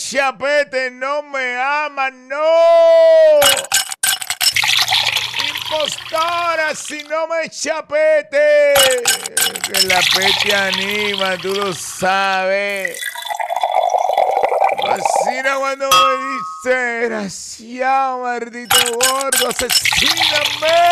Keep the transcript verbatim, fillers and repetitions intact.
chapete no me ama, no. Impostora, si no me chapete. Que la pete anima, tú lo sabes. Fascina cuando me dice, desgraciado, maldito gordo, asesíname.